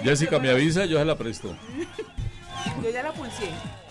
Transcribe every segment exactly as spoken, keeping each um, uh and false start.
Jessica, me avisa, yo se la presto. Yo ya la pulsé.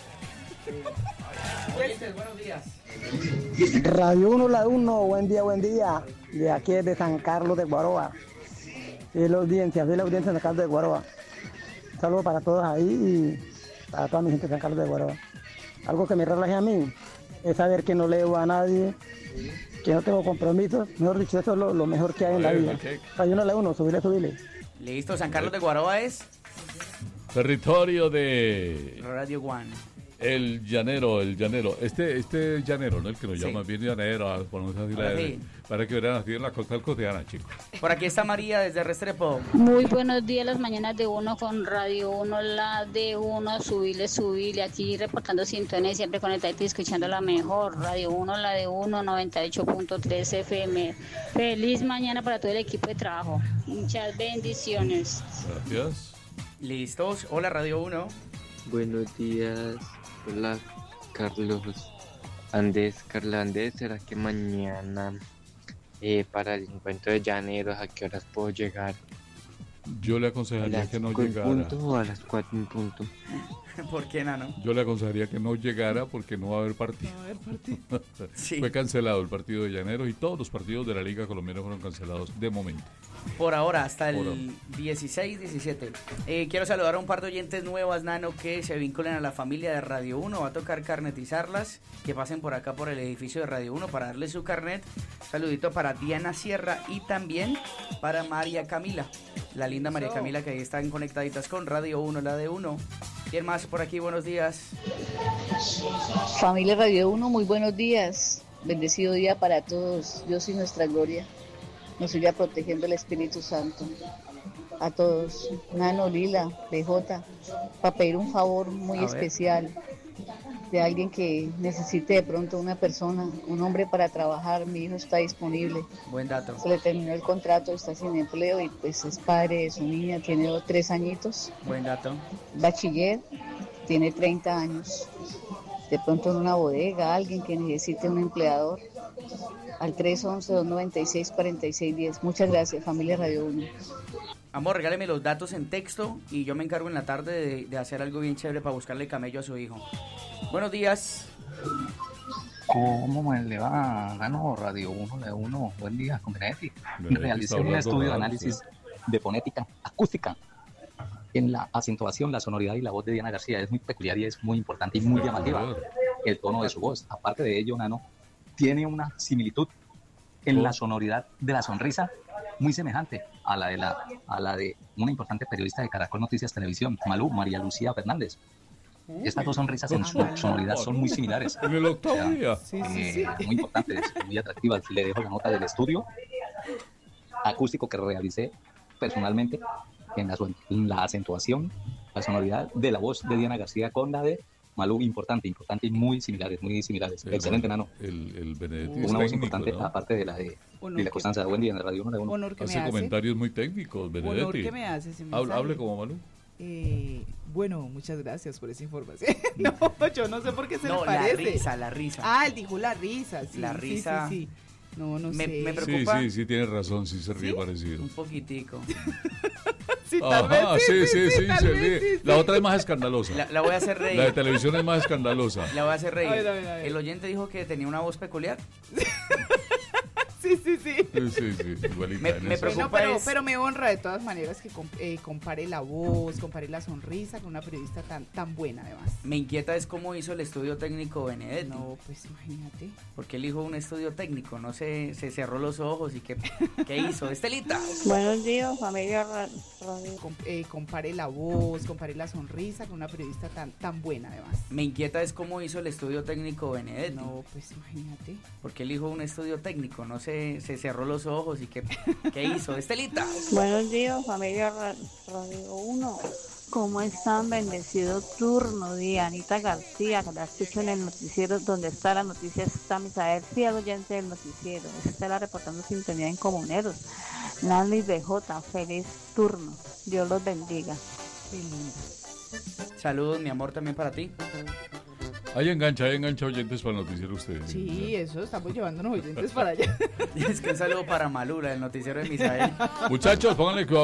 Buenos días. Radio uno, la uno, buen día, buen día. De aquí es de San Carlos de Guaroa. Es la audiencia, es la audiencia de San Carlos de Guaroa. Un saludo para todos ahí y para toda mi gente de San Carlos de Guaroa. Algo que me relaje a mí es saber que no leo a nadie, que no tengo compromisos. Mejor dicho, eso es lo, lo mejor que hay en la vida. Radio uno, la uno, subile, subile. Listo, San Carlos de Guaroa es territorio de Radio One. El llanero, el llanero. Este este llanero, ¿no? El que nos Sí. llama bien llanero, a ponernos así la Ahora R, sí. para que vean así en la costa cotidiana, chicos. Por aquí está María desde Restrepo. Muy buenos días, las mañanas de uno con Radio uno, la de uno, subile, subile, aquí reportando sintonía, siempre conectado y escuchando la mejor, Radio uno, la de uno, noventa y ocho punto tres F M. Feliz mañana para todo el equipo de trabajo, muchas bendiciones. Gracias. Listos, hola Radio uno. Buenos días, hola Carlos Andrés, Carlos Andrés, ¿será que mañana eh, para el encuentro de llaneros a qué horas puedo llegar? Yo le ¿A aconsejaría las que no cinco en llegara. punto o a las cuatro en punto? ¿Por qué, Nano? Yo le aconsejaría que no llegara porque no va a haber partido. No, a ver, partido. Sí. Fue cancelado el partido de Llaneros y todos los partidos de la Liga Colombiana fueron cancelados de momento. Por ahora, hasta el Por ahora. dieciséis, diecisiete. Eh, quiero saludar a un par de oyentes nuevas, Nano, que se vinculen a la familia de Radio uno. Va a tocar carnetizarlas, que pasen por acá por el edificio de Radio uno para darle su carnet. Saludito para Diana Sierra y también para María Camila, la linda María Camila, que ahí están conectaditas con Radio uno, la de uno. ¿Quién más por aquí? Buenos días. Familia Radio uno, muy buenos días. Bendecido día para todos. Dios y nuestra gloria nos siga protegiendo el Espíritu Santo. A todos. Nano, Lila, B J, para pedir un favor muy A ver. especial de alguien que necesite de pronto una persona, un hombre para trabajar. Mi hijo está disponible. Buen dato. Se le terminó el contrato, está sin empleo y pues es padre de su niña, tiene dos, tres añitos. Buen dato. Bachiller, tiene treinta años. De pronto en una bodega, alguien que necesite un empleador, al tres once, dos noventa y seis, cuarenta y seis diez. Muchas gracias, familia Radio uno. Amor, regáleme los datos en texto y yo me encargo en la tarde de, de hacer algo bien chévere para buscarle camello a su hijo. Buenos días. ¿Cómo me le va? Gano Radio uno, de uno. Buen día, con Benedetti. Benedetti Realicé está un hablando estudio de raro, análisis usted. de fonética acústica en la acentuación, la sonoridad y la voz de Diana García. Es muy peculiar y es muy importante y muy llamativa. El tono de su voz. Aparte de ello, Nano, tiene una similitud en la sonoridad de la sonrisa muy semejante a la de la a la de una importante periodista de Caracol Noticias Televisión, Malú, María Lucía Fernández. Estas dos sonrisas en su sonoridad son muy similares. En el octavo O sea, día. Sí, sí, eh, sí. muy importantes, muy atractivas. Le dejo la nota del estudio acústico que realicé personalmente en la, su- en la acentuación, la sonoridad de la voz de Diana García con la de Malú, importante, importante y muy similares, muy similares. El- Excelente, Nano. El, el Benedetti Una es voz técnico, importante, ¿no? aparte de la de Honor Lila que- Constanza. Buen día en la Radio uno de uno. Honor que me Hace hace. comentarios muy técnicos, Benedetti. Honor que me hace ese Hable, mensaje. hable como Malú. Eh, bueno, muchas gracias por esa información. No, yo no sé por qué se No, le la parece. risa, la risa. Ah, él dijo la risa, sí. La sí, risa. Sí, sí, No, no Me- sé. me Sí, preocupa. sí, sí, tienes razón, sí se ríe ¿Sí? parecido. Un poquitico. Sí, tal Ajá, vez sí, sí, sí, tal se vez ríe. sí, La sí. otra es más escandalosa. La, la voy a hacer reír. La de televisión es más escandalosa. La voy a hacer reír. A ver, a ver, a ver. El oyente dijo que tenía una voz peculiar. Sí, sí, sí. Sí, sí, sí, igualita. Me- en me eso. preocupa. Bueno, pero, es- pero me honra de todas maneras que com- eh, compare la voz, compare la sonrisa con una periodista tan, tan buena además. Me inquieta es cómo hizo el estudio técnico Benedetti. No, pues imagínate. Porque él hizo un estudio técnico, no sé, se cerró los ojos y qué, qué hizo. Estelita. Buenos días, familia Radio. Com- eh, compare la voz, compare la sonrisa con una periodista tan, tan buena además. Me inquieta es cómo hizo el estudio técnico Benedetti. No, pues imagínate. Porque él hizo un estudio técnico, no sé, se cerró los ojos y qué, qué hizo. Estelita. Buenos días, familia Radio uno. ¿Cómo están? Bendecido turno de Anita García, que la escucho en el noticiero donde está la noticia, está Misael, fiel oyente del noticiero. Está la reportando sintonía en Comuneros. Nancy B J, feliz turno. Dios los bendiga. Qué lindo. Saludos, mi amor, también para ti. Ahí engancha, ahí engancha oyentes para el noticiero ustedes. Sí, eso, estamos llevándonos oyentes para allá. Es que un saludo para Malura, el noticiero de Misael. Muchachos, pónganle cuidado.